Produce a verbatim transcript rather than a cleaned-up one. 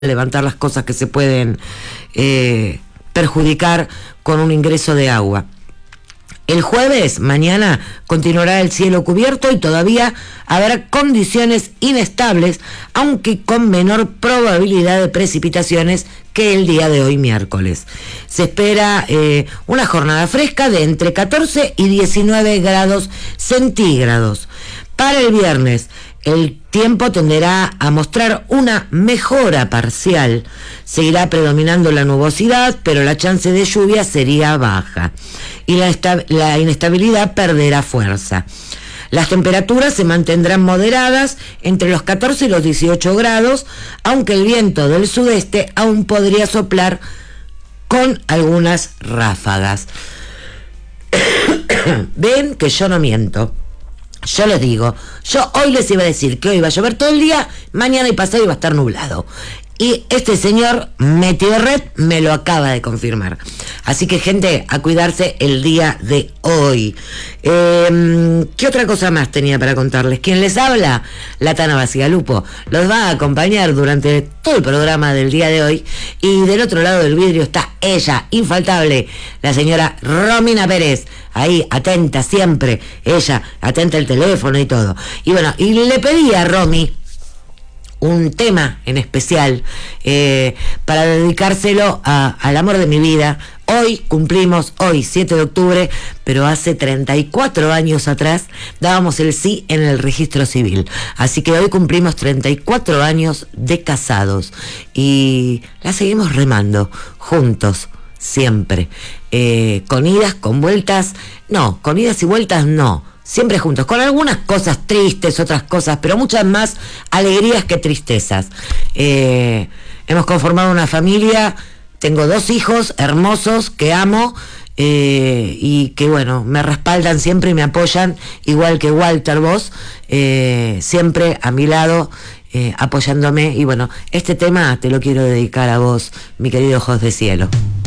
levantar las cosas que se pueden eh, perjudicar con un ingreso de agua. El jueves, mañana, continuará el cielo cubierto y todavía habrá condiciones inestables, aunque con menor probabilidad de precipitaciones que el día de hoy, miércoles. Se espera eh, una jornada fresca de entre catorce y diecinueve grados centígrados. Para el viernes, el tiempo tenderá a mostrar una mejora parcial. Seguirá predominando la nubosidad, pero la chance de lluvia sería baja y la, la inestabilidad perderá fuerza. Las temperaturas se mantendrán moderadas entre los catorce y los dieciocho grados, aunque el viento del sudeste aún podría soplar con algunas ráfagas. Ven que yo no miento. Yo les digo, yo hoy les iba a decir que hoy va a llover todo el día, mañana y pasado iba a estar nublado. Y este señor Meteorred me lo acaba de confirmar. Así que, gente, a cuidarse el día de hoy. Eh, ¿Qué otra cosa más tenía para contarles? ¿Quién les habla? La Tana Bacigalupo. Los va a acompañar durante todo el programa del día de hoy. Y del otro lado del vidrio está ella, infaltable, la señora Romina Pérez. Ahí, atenta siempre. Ella, atenta al teléfono y todo. Y bueno, y le pedí a Romy un tema en especial eh, para dedicárselo a, al amor de mi vida. Hoy cumplimos, hoy siete de octubre, pero hace treinta y cuatro años atrás dábamos el sí en el registro civil. Así que hoy cumplimos treinta y cuatro años de casados y la seguimos remando juntos, siempre. Eh, con idas, con vueltas, no, con idas y vueltas no. Siempre juntos, con algunas cosas tristes, otras cosas, pero muchas más alegrías que tristezas. Eh, hemos conformado una familia, tengo dos hijos hermosos que amo eh, y que, bueno, me respaldan siempre y me apoyan, igual que Walter, vos, eh, siempre a mi lado, eh, apoyándome. Y bueno, este tema te lo quiero dedicar a vos, mi querido Ojos de Cielo.